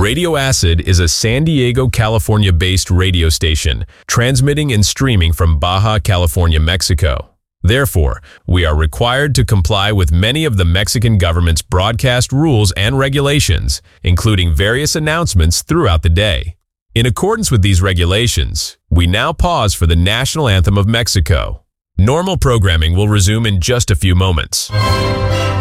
Radio Acid is a San Diego, California-based radio station, transmitting and streaming from Baja California, Mexico. Therefore, we are required to comply with many of the Mexican government's broadcast rules and regulations, including various announcements throughout the day. In accordance with these regulations, we now pause for the national anthem of Mexico. Normal programming will resume in just a few moments.